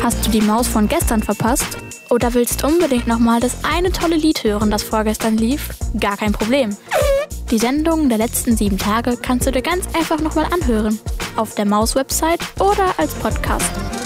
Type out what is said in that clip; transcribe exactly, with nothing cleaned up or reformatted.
Hast du die Maus von gestern verpasst? Oder willst unbedingt nochmal das eine tolle Lied hören, das vorgestern lief? Gar kein Problem. Die Sendungen der letzten sieben Tage kannst du dir ganz einfach nochmal anhören. Auf der Maus-Website oder als Podcast.